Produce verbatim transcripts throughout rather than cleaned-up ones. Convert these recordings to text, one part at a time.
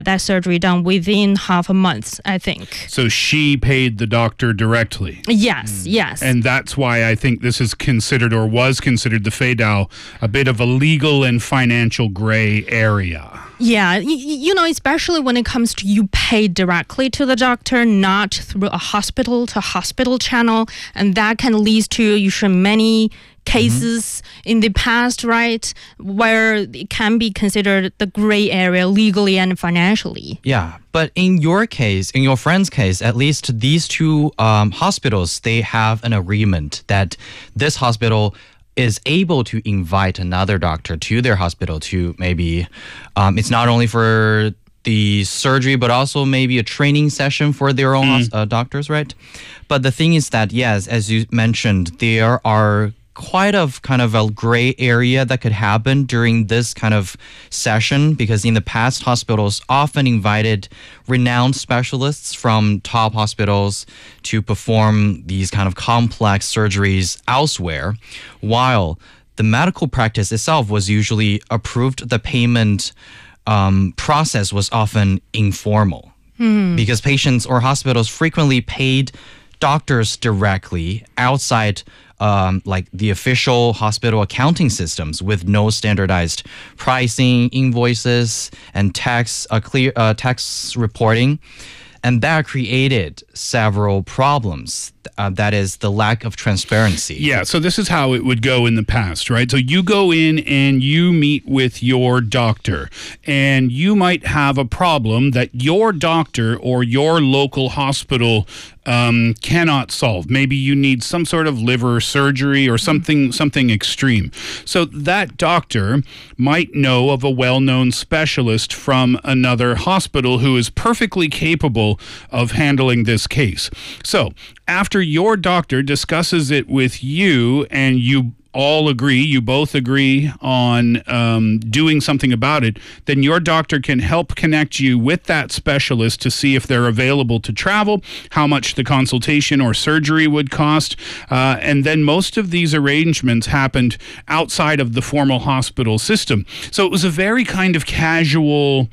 that surgery done within half a month, I think. So she paid the doctor directly. Yes, yes. And that's why I think this is considered, or was considered, the Feidao, a bit of a legal and financial gray area. Yeah, y- you know, especially when it comes to you pay directly to the doctor, not through a hospital to hospital channel, and that can lead to usually many cases mm-hmm. in the past, right, where it can be considered the gray area legally and financially. Yeah, but in your case, in your friend's case, at least these two um, hospitals, they have an agreement that this hospital is able to invite another doctor to their hospital to maybe, um, it's not only for the surgery, but also maybe a training session for their own mm. uh, doctors, right? But the thing is that, yes, as you mentioned, there are quite a kind of a gray area that could happen during this kind of session, because in the past, hospitals often invited renowned specialists from top hospitals to perform these kind of complex surgeries elsewhere, while the medical practice itself was usually approved. The payment um, process was often informal hmm. because patients or hospitals frequently paid doctors directly outside Um, like the official hospital accounting systems with no standardized pricing, invoices, and tax uh, clear uh, tax reporting. And that created several problems. Uh, that is the lack of transparency. Yeah, so this is how it would go in the past, right? So you go in and you meet with your doctor, and you might have a problem that your doctor or your local hospital um, cannot solve. Maybe you need some sort of liver surgery or something something extreme. So that doctor might know of a well-known specialist from another hospital who is perfectly capable of handling this case. So after your doctor discusses it with you and you all agree, you both agree on um, doing something about it, then your doctor can help connect you with that specialist to see if they're available to travel, how much the consultation or surgery would cost. Uh, and then most of these arrangements happened outside of the formal hospital system. So it was a very kind of casual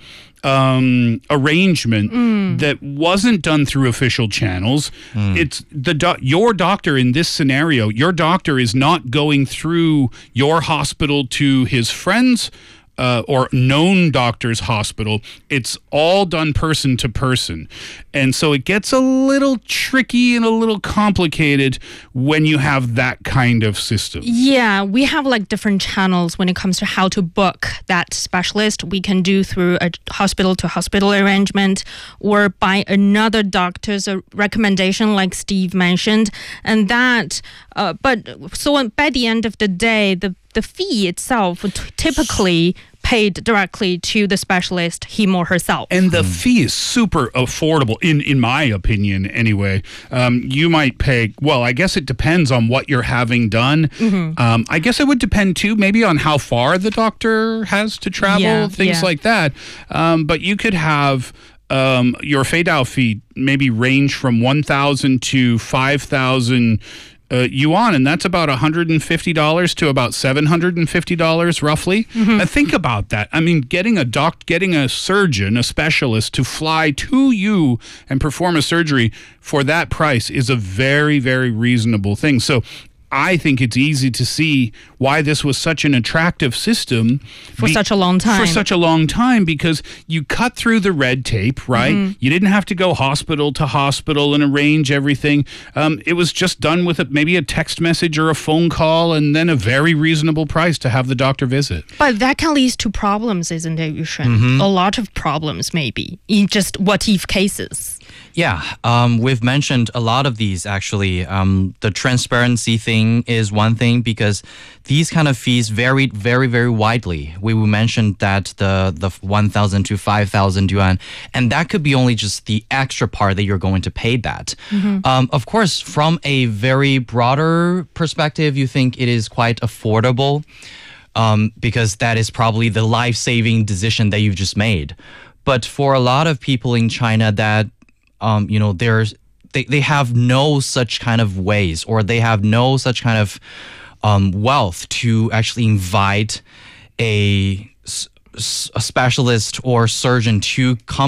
um arrangement mm. that wasn't done through official channels. Mm. It's the do- your doctor in this scenario, your doctor is not going through your hospital to his friends uh, or known doctor's hospital. It's all done person to person. And so it gets a little tricky and a little complicated when you have that kind of system. Yeah, we have like different channels when it comes to how to book that specialist. We can do through a hospital to hospital arrangement or by another doctor's recommendation, like Steve mentioned. And that, uh, but so by the end of the day, the the fee itself would typically paid directly to the specialist, him or herself. And the fee is super affordable, in, in my opinion, anyway. Um, you might pay, well, I guess it depends on what you're having done. Mm-hmm. Um, I guess it would depend, too, maybe on how far the doctor has to travel, yeah, things yeah. like that. Um, but you could have um, your Feidao fee maybe range from one thousand to five thousand Uh, yuan, and that's about one hundred fifty dollars to about seven hundred fifty dollars roughly. Mm-hmm. Uh, think about that. I mean, getting a doc, getting a surgeon, a specialist to fly to you and perform a surgery for that price is a very, very reasonable thing. So I think it's easy to see why this was such an attractive system. For be- such a long time. For such a long time, because you cut through the red tape, right? Mm-hmm. You didn't have to go hospital to hospital and arrange everything. Um, it was just done with a, maybe a text message or a phone call and then a very reasonable price to have the doctor visit. But that can lead to problems, isn't it, Yushen? Mm-hmm. A lot of problems, maybe, in just what-if cases. Yeah, um, we've mentioned a lot of these, actually. Um, the transparency thing is one thing, because these kind of fees varied very, very widely. We mentioned that the, the one thousand to five thousand yuan, and that could be only just the extra part that you're going to pay that. Mm-hmm. Um, of course, from a very broader perspective, you think it is quite affordable, um, because that is probably the life-saving decision that you've just made. But for a lot of people in China that Um, you know, there's they, they have no such kind of ways, or they have no such kind of um, wealth to actually invite a s- a specialist or surgeon to come